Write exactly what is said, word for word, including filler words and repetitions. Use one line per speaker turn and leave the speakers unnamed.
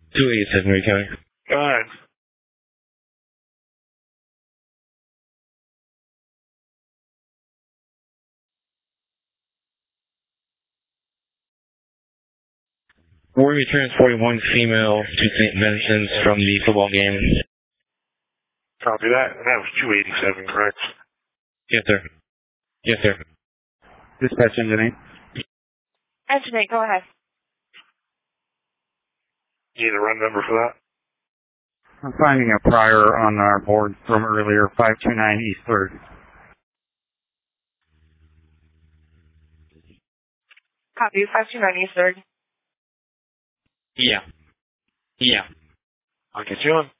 two eighty-seven, Ray County.
Go ahead.
We're transporting one female to Saint Vincent's from the football game.
Copy that. And that was two eighty-seven, correct?
Yes, sir. Yes, sir.
Dispatch engine eight.
Engine eight, go ahead.
You need a run number for that?
I'm finding a prior on our board from earlier, five two nine East third.
Copy, five two nine East third.
Yeah. Yeah.
I'll get you on.